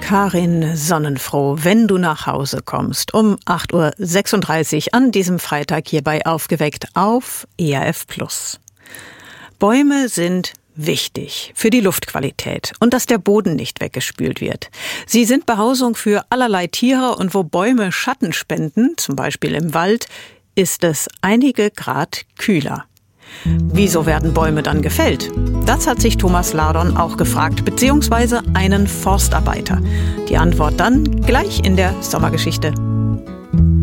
Karin Sonnenfroh, wenn du nach Hause kommst, um 8.36 Uhr an diesem Freitag hier bei Aufgeweckt auf ERF+. Bäume sind wichtig für die Luftqualität und dass der Boden nicht weggespült wird. Sie sind Behausung für allerlei Tiere und wo Bäume Schatten spenden, zum Beispiel im Wald, ist es einige Grad kühler. Wieso werden Bäume dann gefällt? Das hat sich Thomas Lardon auch gefragt, beziehungsweise einen Forstarbeiter. Die Antwort dann gleich in der Sommergeschichte.